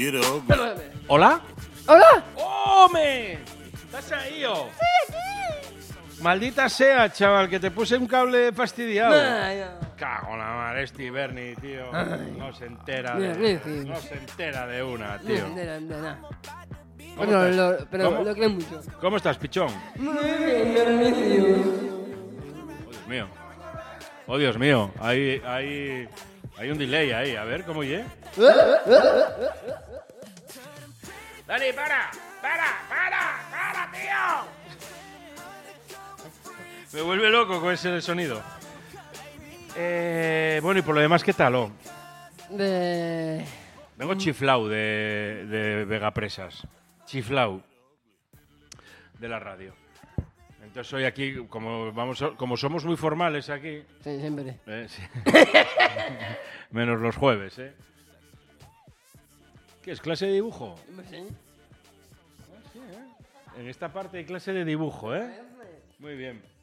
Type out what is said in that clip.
Perdóname. ¿Hola? ¡Hola! ¡Home! ¿Estás ahí, oh? Sí, aquí. Maldita sea, chaval, que te puse un cable fastidiado. Cago en la madre, este Bernie, tío. No se entera no se entera de una, tío. ¿Cómo estás? Pero lo creo mucho. ¿Cómo estás, pichón? Muy bien, Oh, Dios mío. Oh, Dios mío. Hay un delay ahí. A ver, ¿cómo ye? ¡Dani, para! ¡Para, tío! Me vuelve loco con ese sonido. Bueno, y por lo demás, ¿qué tal, oh? Vengo chiflau de Vegapresas. Chiflau. De la radio. Entonces hoy aquí, como somos muy formales aquí... Sí, siempre. Sí. Menos los jueves, ¿eh? ¿Qué es? ¿Clase de dibujo? Sí. Sí, ¿eh? En esta parte hay clase de dibujo, ¿eh? Muy bien.